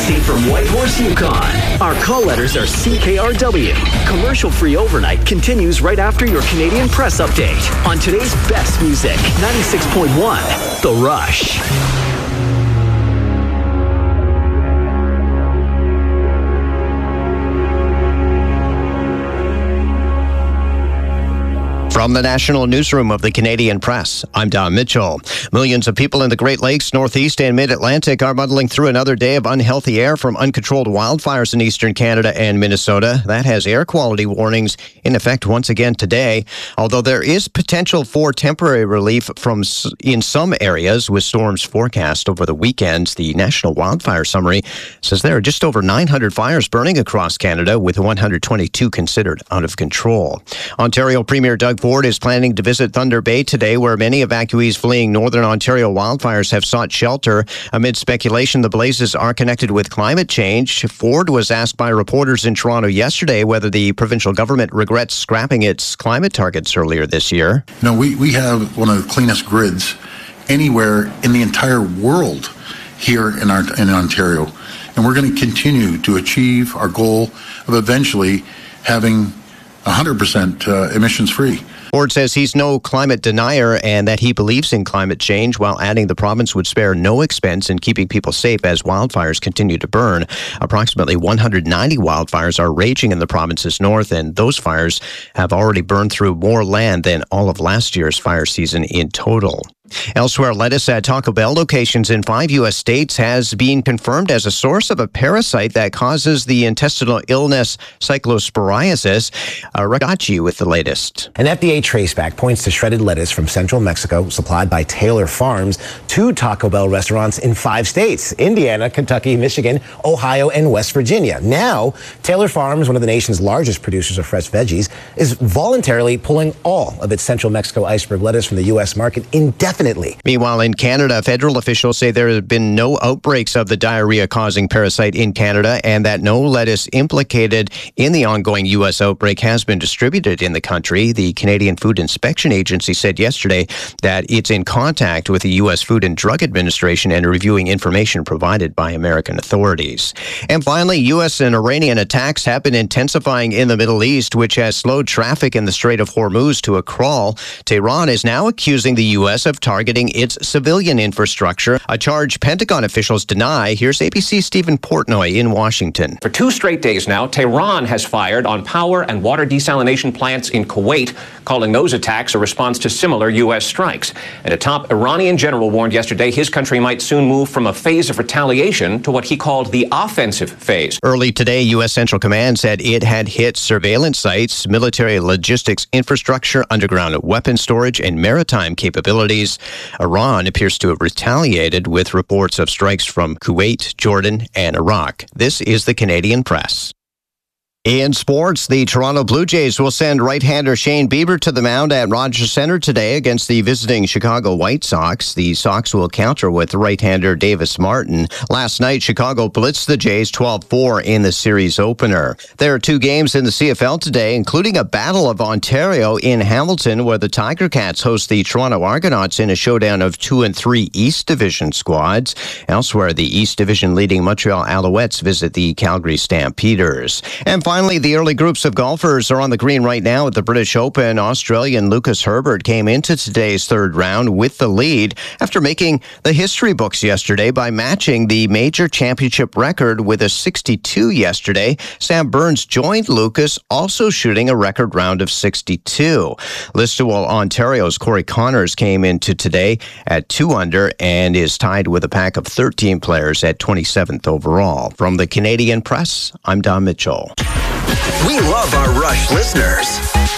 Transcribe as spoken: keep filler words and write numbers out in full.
Broadcasting from Whitehorse, Yukon. Our call letters are C K R W. Commercial-free overnight continues right after your Canadian Press update on today's best music. ninety-six point one, The Rush. From the National Newsroom of the Canadian Press, I'm Don Mitchell. Millions of people in the Great Lakes, Northeast, and Mid-Atlantic are muddling through another day of unhealthy air from uncontrolled wildfires in eastern Canada and Minnesota. That has air quality warnings in effect once again today, although there is potential for temporary relief from in some areas with storms forecast over the weekends. The National Wildfire Summary says there are just over nine hundred fires burning across Canada, with one hundred twenty-two considered out of control. Ontario Premier Doug Ford is planning to visit Thunder Bay today, where many evacuees fleeing Northern Ontario wildfires have sought shelter. Amid speculation the blazes are connected with climate change, Ford was asked by reporters in Toronto yesterday whether the provincial government regrets scrapping its climate targets earlier this year. No, we, we have one of the cleanest grids anywhere in the entire world here in, our, in Ontario. And we're going to continue to achieve our goal of eventually having one hundred percent uh, emissions free. Ford says he's no climate denier and that he believes in climate change, while adding the province would spare no expense in keeping people safe as wildfires continue to burn. Approximately one hundred ninety wildfires are raging in the province's north, and those fires have already burned through more land than all of last year's fire season in total. Elsewhere, lettuce at Taco Bell locations in five U S states has been confirmed as a source of a parasite that causes the intestinal illness cyclosporiasis. Uh, Ragachi with the latest. An F D A traceback points to shredded lettuce from central Mexico supplied by Taylor Farms to Taco Bell restaurants in five states: Indiana, Kentucky, Michigan, Ohio, and West Virginia. Now, Taylor Farms, one of the nation's largest producers of fresh veggies, is voluntarily pulling all of its central Mexico iceberg lettuce from the U S market indefinitely. Meanwhile, in Canada, federal officials say there have been no outbreaks of the diarrhea-causing parasite in Canada, and that no lettuce implicated in the ongoing U S outbreak has been distributed in the country. The Canadian Food Inspection Agency said yesterday that it's in contact with the U S Food and Drug Administration and reviewing information provided by American authorities. And finally, U S and Iranian attacks have been intensifying in the Middle East, which has slowed traffic in the Strait of Hormuz to a crawl. Tehran is now accusing the U S of targeting its civilian infrastructure, a charge Pentagon officials deny. Here's A B C's Stephen Portnoy in Washington. For two straight days now, Tehran has fired on power and water desalination plants in Kuwait, calling those attacks a response to similar U S strikes. And a top Iranian general warned yesterday his country might soon move from a phase of retaliation to what he called the offensive phase. Early today, U S Central Command said it had hit surveillance sites, military logistics infrastructure, underground weapon storage, and maritime capabilities. Iran appears to have retaliated with reports of strikes from Kuwait, Jordan, and Iraq. This is the Canadian Press. In sports, the Toronto Blue Jays will send right-hander Shane Bieber to the mound at Rogers Centre today against the visiting Chicago White Sox. The Sox will counter with right-hander Davis Martin. Last night, Chicago blitzed the Jays twelve four in the series opener. There are two games in the C F L today, including a Battle of Ontario in Hamilton, where the Tiger Cats host the Toronto Argonauts in a showdown of two and three East Division squads. Elsewhere, the East Division leading Montreal Alouettes visit the Calgary Stampeders. And finally, the early groups of golfers are on the green right now at the British Open. Australian Lucas Herbert came into today's third round with the lead after making the history books yesterday by matching the major championship record with a sixty-two yesterday. Sam Burns joined Lucas, also shooting a record round of sixty-two. Listowel, Ontario's Corey Connors came into today at two under and is tied with a pack of thirteen players at twenty-seventh overall. From the Canadian Press, I'm Don Mitchell. We love our Rush listeners.